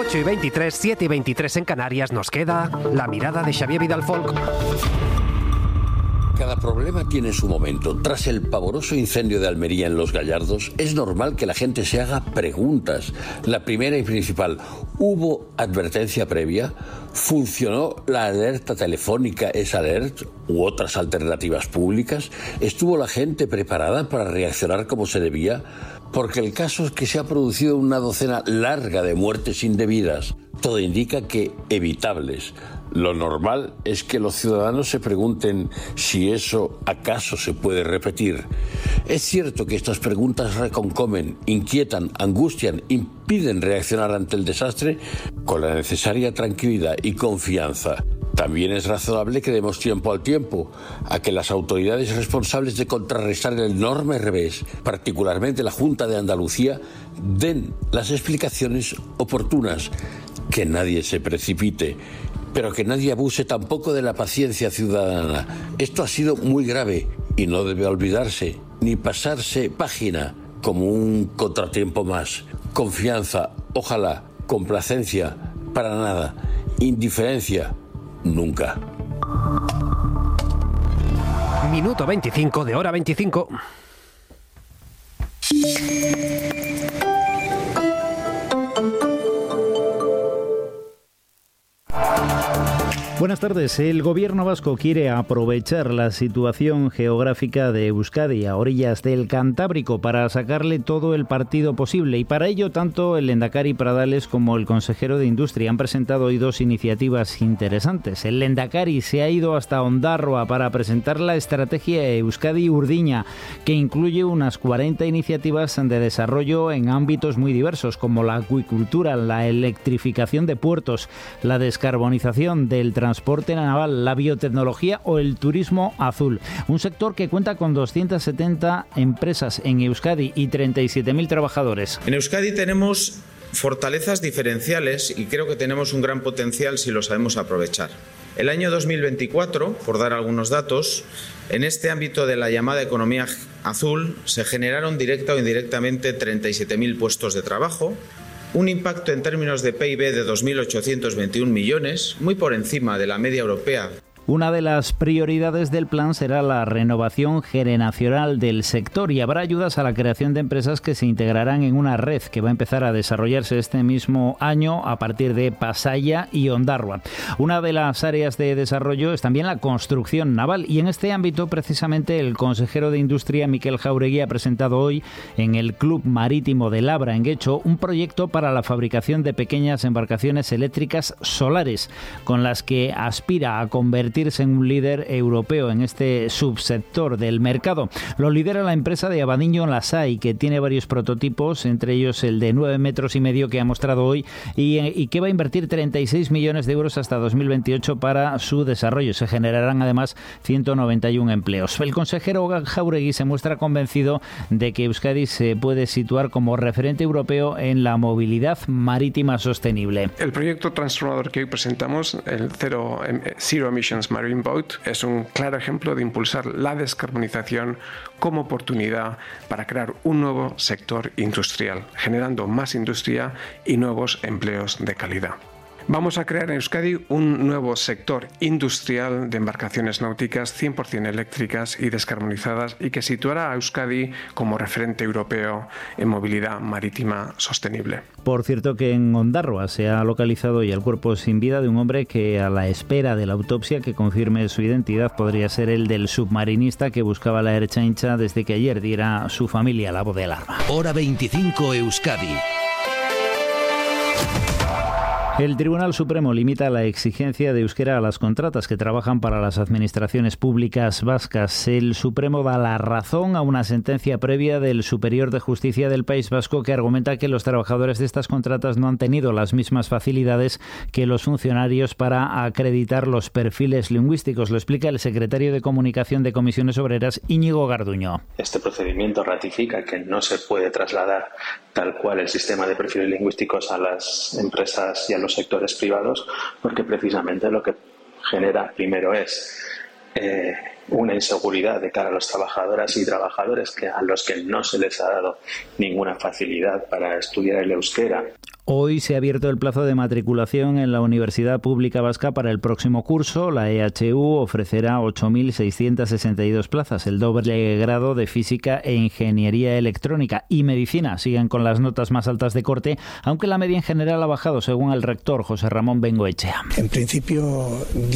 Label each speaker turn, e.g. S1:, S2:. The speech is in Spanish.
S1: 8:23, 7:23 en Canarias, nos queda la mirada de Xavier Vidal-Folk.
S2: Cada problema tiene su momento. Tras el pavoroso incendio de Almería en Los Gallardos, es normal que la gente se haga preguntas. La primera y principal, ¿hubo advertencia previa? ¿Funcionó la alerta telefónica S-Alert u otras alternativas públicas? ¿Estuvo la gente preparada para reaccionar como se debía? Porque el caso es que se ha producido una docena larga de muertes indebidas. Todo indica que evitables. Lo normal es que los ciudadanos se pregunten si eso acaso se puede repetir. Es cierto que estas preguntas reconcomen, inquietan, angustian, impiden reaccionar ante el desastre con la necesaria tranquilidad y confianza. También es razonable que demos tiempo al tiempo a que las autoridades responsables de contrarrestar el enorme revés, particularmente la Junta de Andalucía, den las explicaciones oportunas. Que nadie se precipite, pero que nadie abuse tampoco de la paciencia ciudadana. Esto ha sido muy grave y no debe olvidarse ni pasarse página como un contratiempo más. Confianza, ojalá, complacencia, para nada. Indiferencia, nunca.
S1: Minuto 25 de hora 25.
S3: Buenas tardes. El gobierno vasco quiere aprovechar la situación geográfica de Euskadi a orillas del Cantábrico para sacarle todo el partido posible, y para ello tanto el Lehendakari Pradales como el consejero de Industria han presentado hoy dos iniciativas interesantes. El Lehendakari se ha ido hasta Ondarroa para presentar la estrategia Euskadi-Urdiña, que incluye unas 40 iniciativas de desarrollo en ámbitos muy diversos, como la acuicultura, la electrificación de puertos, la descarbonización del transporte naval, la biotecnología o el turismo azul. Un sector que cuenta con 270 empresas en Euskadi y 37.000 trabajadores.
S4: En Euskadi tenemos fortalezas diferenciales y creo que tenemos un gran potencial si lo sabemos aprovechar. El año 2024, por dar algunos datos, en este ámbito de la llamada economía azul se generaron directa o indirectamente 37.000 puestos de trabajo, un impacto en términos de PIB de 2.821 millones, muy por encima de la media europea.
S3: Una de las prioridades del plan será la renovación generacional del sector y habrá ayudas a la creación de empresas que se integrarán en una red que va a empezar a desarrollarse este mismo año a partir de Pasaia y Ondarroa. Una de las áreas de desarrollo es también la construcción naval, y en este ámbito precisamente el consejero de Industria, Mikel Jauregui, ha presentado hoy en el Club Marítimo de Labra, en Guecho, un proyecto para la fabricación de pequeñas embarcaciones eléctricas solares, con las que aspira a convertirse en un líder europeo en este subsector del mercado. Lo lidera la empresa de Abadiño Lasai, que tiene varios prototipos, entre ellos el de 9,5 metros que ha mostrado hoy y que va a invertir 36 millones de euros hasta 2028 para su desarrollo. Se generarán además 191 empleos. El consejero Jauregui se muestra convencido de que Euskadi se puede situar como referente europeo en la movilidad marítima sostenible.
S5: El proyecto transformador que hoy presentamos, el Zero Emissions Marine Boat, es un claro ejemplo de impulsar la descarbonización como oportunidad para crear un nuevo sector industrial, generando más industria y nuevos empleos de calidad. Vamos a crear en Euskadi un nuevo sector industrial de embarcaciones náuticas 100% eléctricas y descarbonizadas, y que situará a Euskadi como referente europeo en movilidad marítima sostenible.
S3: Por cierto, que en Ondarroa se ha localizado ya el cuerpo sin vida de un hombre que, a la espera de la autopsia que confirme su identidad, podría ser el del submarinista que buscaba la Ertzaintza desde que ayer diera su familia la voz de alarma.
S6: Hora 25 Euskadi.
S3: El Tribunal Supremo limita la exigencia de euskera a las contratas que trabajan para las administraciones públicas vascas. El Supremo da la razón a una sentencia previa del Superior de Justicia del País Vasco, que argumenta que los trabajadores de estas contratas no han tenido las mismas facilidades que los funcionarios para acreditar los perfiles lingüísticos. Lo explica el secretario de Comunicación de Comisiones Obreras, Íñigo Garduño.
S7: Este procedimiento ratifica que no se puede trasladar tal cual el sistema de perfiles lingüísticos a las empresas y a los sectores privados, porque precisamente lo que genera primero es una inseguridad de cara a los trabajadoras y trabajadores a los que no se les ha dado ninguna facilidad para estudiar el euskera.
S3: Hoy se ha abierto el plazo de matriculación en la Universidad Pública Vasca para el próximo curso. La EHU ofrecerá 8.662 plazas, el doble grado de Física e Ingeniería Electrónica y Medicina. Siguen con las notas más altas de corte, aunque la media en general ha bajado, según el rector José Ramón Bengoechea.
S8: En principio,